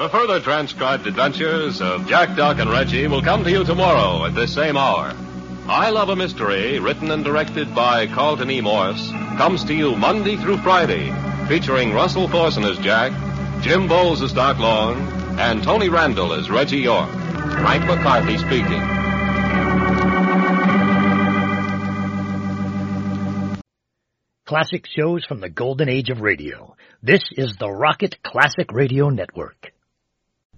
The further transcribed adventures of Jack, Doc, and Reggie will come to you tomorrow at this same hour. I Love a Mystery, written and directed by Carlton E. Morse, comes to you Monday through Friday, featuring Russell Thorson as Jack, Jim Bowles as Doc Long, and Tony Randall as Reggie York. Frank McCarthy speaking. Classic shows from the golden age of radio. This is the Rocket Classic Radio Network.